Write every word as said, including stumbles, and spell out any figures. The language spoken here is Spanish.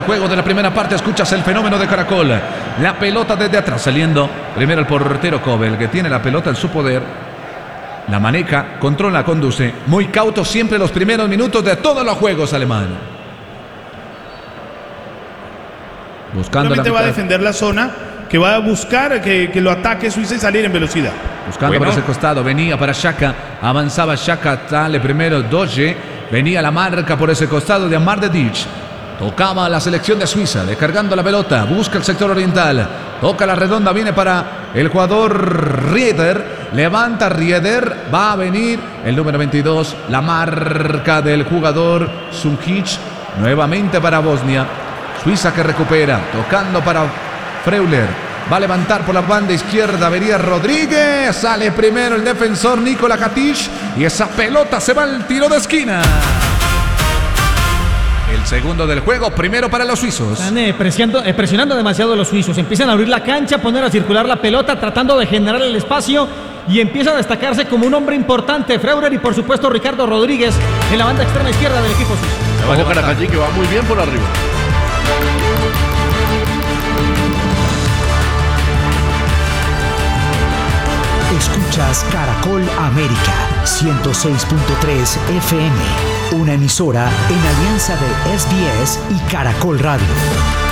Juego de la primera parte, escuchas el fenómeno de Caracol. La pelota desde atrás saliendo. Primero el portero Kobel, que tiene la pelota en su poder. La maneja, controla, conduce. Muy cauto siempre los primeros minutos de todos los juegos, alemán. Buscando la va a defender la zona, que va a buscar que, que lo ataque Suiza y salir en velocidad. Buscando bueno. por ese costado, venía para Xhaka. Avanzaba Xhaka, sale primero Doge. Venía la marca por ese costado de Amar Dedic. Tocaba la selección de Suiza, descargando la pelota, busca el sector oriental, toca la redonda, viene para el jugador Rieder, levanta Rieder, va a venir el número veintidós, la marca del jugador Sunkic, nuevamente para Bosnia, Suiza que recupera, tocando para Freuler, va a levantar por la banda izquierda, vería Rodríguez, sale primero el defensor Nikola Katic y esa pelota se va al tiro de esquina. El segundo del juego, primero para los suizos. Están eh, presionando, eh, presionando demasiado a los suizos. Empiezan a abrir la cancha, poner a circular la pelota, tratando de generar el espacio. Y empieza a destacarse como un hombre importante Freuler y por supuesto Ricardo Rodríguez en la banda extrema izquierda del equipo suizo. Ojo Caracallí que va muy bien por arriba. Escuchas Caracol América ciento seis punto tres F M, una emisora en alianza de S B S y Caracol Radio.